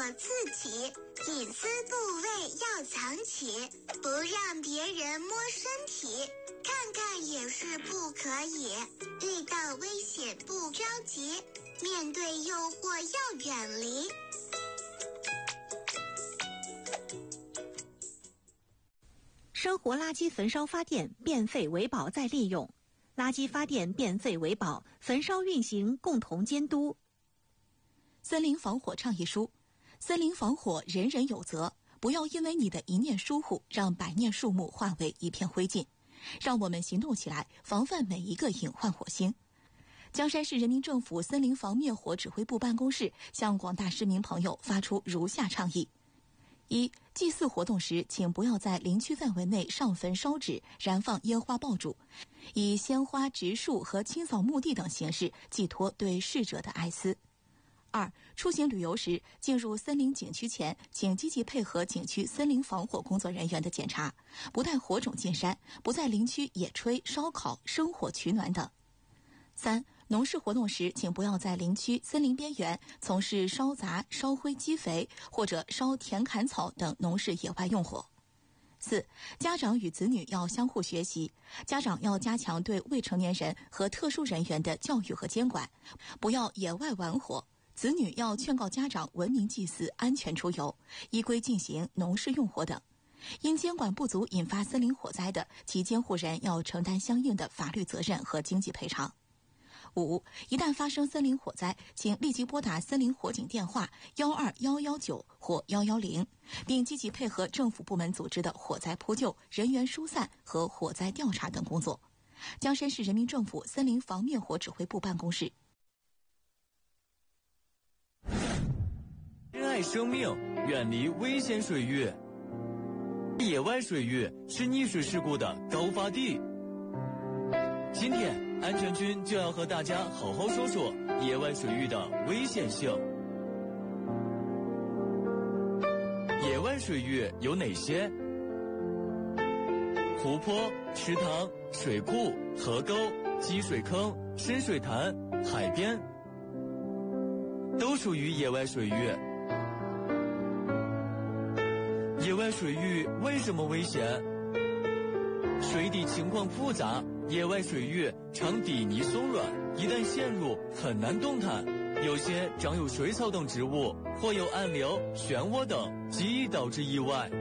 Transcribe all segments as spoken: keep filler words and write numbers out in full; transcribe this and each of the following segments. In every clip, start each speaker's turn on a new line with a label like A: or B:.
A: 自己，隐私部位要藏起，不让别人摸身体，看看也是不可以。遇到危险不着急，面对诱惑要远离。
B: 生活垃圾焚烧发电，变废为宝再利用。垃圾发电变废为宝，焚烧运行共同监督。
C: 森林防火倡议书：森林防火人人有责，不要因为你的一念疏忽，让百年树木化为一片灰烬。让我们行动起来，防范每一个隐患火星。江山市人民政府森林防灭火指挥部办公室向广大市民朋友发出如下倡议：一、祭祀活动时，请不要在林区范围内上坟烧纸、燃放烟花爆竹，以鲜花、植树和清扫墓地等形式寄托对逝者的哀思。二、出行旅游时，进入森林景区前，请积极配合景区森林防火工作人员的检查，不带火种进山，不在林区野炊、烧烤、生火取暖等。三、农事活动时，请不要在林区森林边缘从事烧杂、烧灰积肥或者烧田砍草等农事野外用火。四、家长与子女要相互学习，家长要加强对未成年人和特殊人员的教育和监管，不要野外玩火。子女要劝告家长文明祭祀、安全出游，依规进行农事用火等。因监管不足引发森林火灾的，其监护人要承担相应的法律责任和经济赔偿。五、一旦发生森林火灾，请立即拨打森林火警电话幺二幺幺九或幺幺零，并积极配合政府部门组织的火灾扑救、人员疏散和火灾调查等工作。江山市人民政府森林防灭火指挥部办公室。
D: 珍爱生命，远离危险水域。野外水域是溺水事故的高发地。今天，安全军就要和大家好好说说野外水域的危险性。野外水域有哪些？湖泊、池塘、水库、河沟、积水坑、深水潭、海边，都属于野外水域。野外水域为什么危险？水底情况复杂，野外水域常底泥松软，一旦陷入很难动弹，有些长有水草等植物，或有暗流、漩涡等，极易导致意外。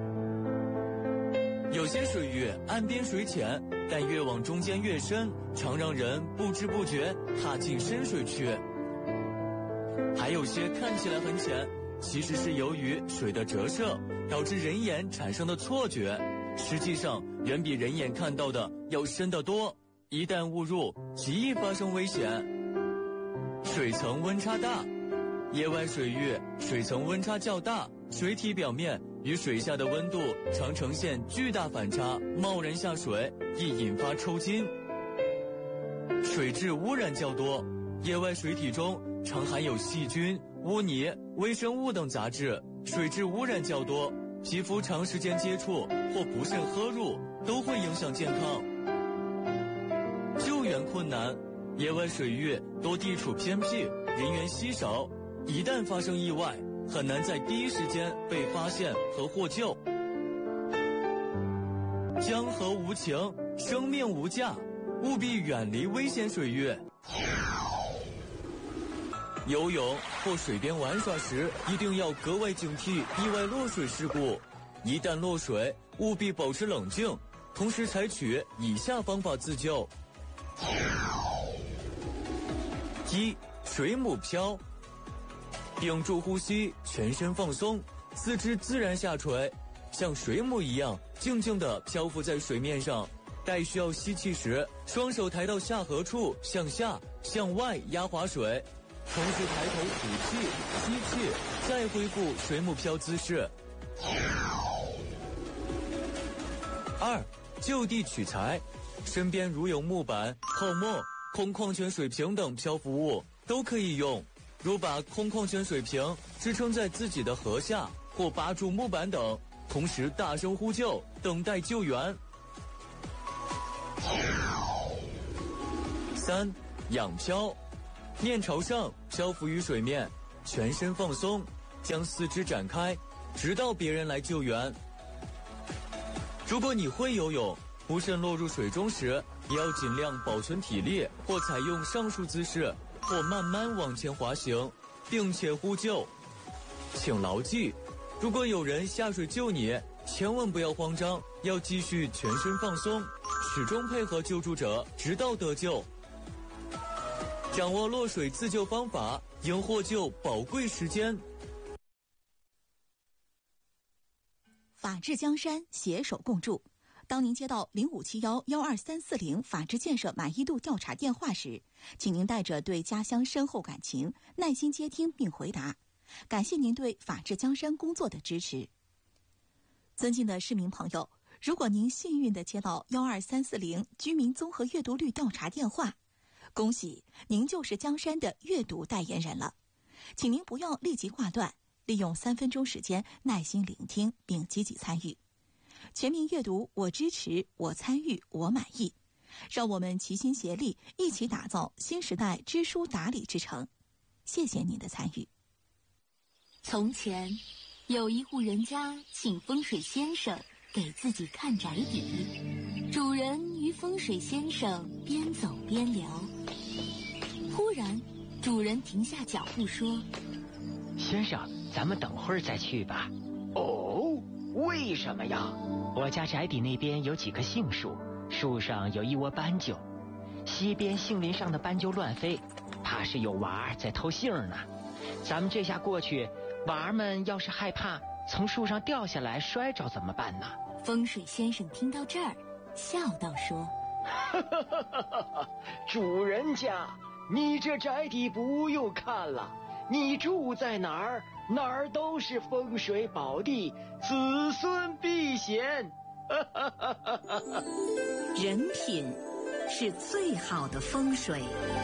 D: 有些水域岸边水浅，但越往中间越深，常让人不知不觉踏进深水区。还有些看起来很浅，其实是由于水的折射导致人眼产生的错觉，实际上远比人眼看到的要深得多，一旦误入，极易发生危险。水层温差大，野外水域水层温差较大，水体表面与水下的温度常呈现巨大反差，贸然下水易引发抽筋。水质污染较多，野外水体中常含有细菌、污泥、微生物等杂质，水质污染较多，皮肤长时间接触或不慎喝入都会影响健康。救援困难，野外水域多地处偏僻，人员稀少，一旦发生意外，很难在第一时间被发现和获救。江河无情，生命无价，务必远离危险水域。游泳或水边玩耍时，一定要格外警惕意外落水事故。一旦落水，务必保持冷静，同时采取以下方法自救。一、水母漂。屏住呼吸，全身放松，四肢自然下垂，像水母一样静静地漂浮在水面上。待需要吸气时，双手抬到下颌处，向下、向外压滑水，同时抬头吐气、吸气，再恢复水母漂姿势。二、就地取材，身边如有木板、泡沫、空矿泉水瓶等漂浮物都可以用，如把空矿泉水瓶支撑在自己的颌下，或扒住木板等，同时大声呼救，等待救援。三、仰漂，面朝上漂浮于水面，全身放松， 将四肢展开，直到别人来救援。如果你会游泳，不慎落入水中时，也要尽量保存体力，或采用上述姿势，或慢慢往前滑行，并且呼救。请牢记，如果有人下水救你，千万不要慌张，要继续全身放松，始终配合救助者，直到得救。掌握落水自救方法，赢获救宝贵时间。
C: 法治江山，携手共筑。当您接到零五七幺幺二三四零法治建设满意度调查电话时，请您带着对家乡深厚感情，耐心接听并回答。感谢您对法治江山工作的支持。尊敬的市民朋友，如果您幸运地接到幺二三四零居民综合阅读率调查电话，恭喜您就是江山的阅读代言人了。请您不要立即挂断，利用三分钟时间耐心聆听并积极参与。全民阅读，我支持，我参与，我满意。让我们齐心协力，一起打造新时代知书达理之城。谢谢您的参与。
E: 从前，有一户人家请风水先生给自己看宅邸，主人与风水先生边走边聊。忽然，主人停下脚步说：“
F: 先生，咱们等会儿再去吧。”哦，为什么呀？我家宅邸那边有几棵杏树，树上有一窝斑鸠，西边杏林上的斑鸠乱飞，怕是有娃儿在偷杏呢。咱们这下过去，娃儿们要是害怕从树上掉下来摔着怎么办呢？
E: 风水先生听到这儿，笑道说：“
F: 主人家，你这宅邸不用看了，你住在哪儿，哪儿都是风水宝地，子孙必贤。”
B: 人品是最好的风水。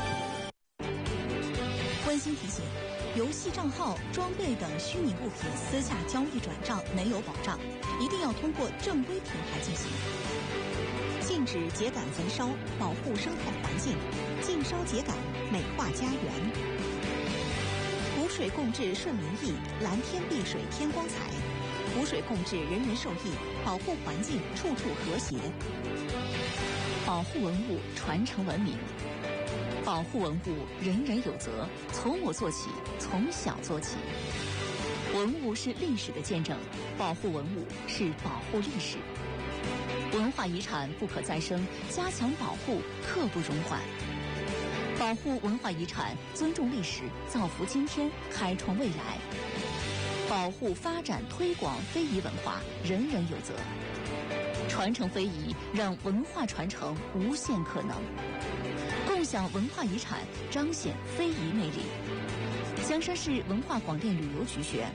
C: 温馨提醒：游戏账号、装备等虚拟物品私下交易转账没有保障，一定要通过正规平台进行。禁止秸秆焚烧，保护生态环境；禁烧秸秆，美化家园。湖水共治顺民意，蓝天碧水天光彩。湖水共治，人人受益，保护环境，处处和谐。保护文物，传承文明。保护文物，人人有责，从我做起，从小做起。文物是历史的见证，保护文物是保护历史。文化遗产不可再生，加强保护，刻不容缓。保护文化遗产，尊重历史，造福今天，开创未来。保护、发展、推广非遗文化，人人有责。传承非遗，让文化传承无限可能。共享文化遗产，彰显非遗魅力。江山市文化广电旅游局选。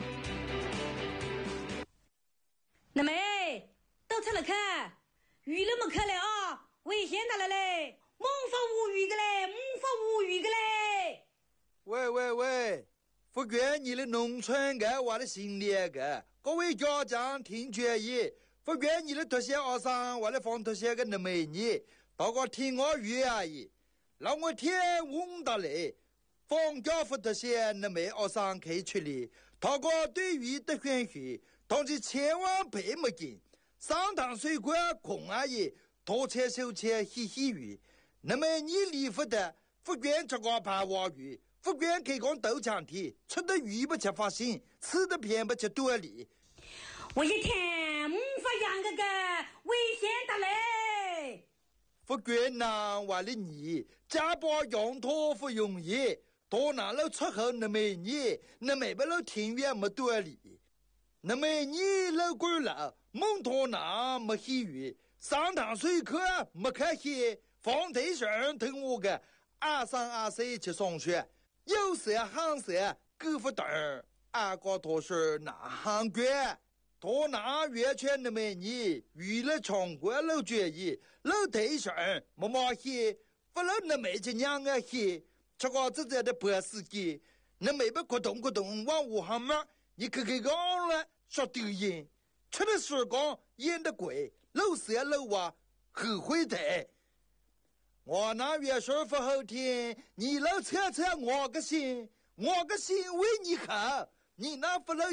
G: 那妹，到车了看，鱼了没看了啊？危险的了嘞，猛发无语的嘞，猛发无语的嘞。
H: 喂喂喂，福建你的农村爱娃的心里个，各位家长听决议，福建你的特些学生娃的放特些个那美女，大家听我愿意。让我天问到嘞，放假福特些那美学生可以出来，他个对于的选学，但是千万别没劲。上堂水果空阿姨，多切手切嘻嘻鱼，那么你离福的福建这个盘娃鱼，福建开讲豆浆体，吃的鱼不吃发心，吃的偏不吃多里。
G: 我一天没法养个个危险的嘞。
H: 福建南话的你，家把养托不容易，多拿了出口那么你，那没不了庭院没多里，那么你老贵了，蒙托拿没喜鱼，上堂水课没开戏，放台上听我个二三二四去上学，有时行时够不等，二个多是哪行官？多拿完全那么你，为了全国老决议，老台上没马戏，不了那么就两个戏，这个自己的白司机，那没不咕咚咕咚往武汉嘛，你看看个了说抖音，出的时光演的鬼，老师老娃后悔的。我那元说不好听，你老扯扯我个心，我个心为你好， 你那不老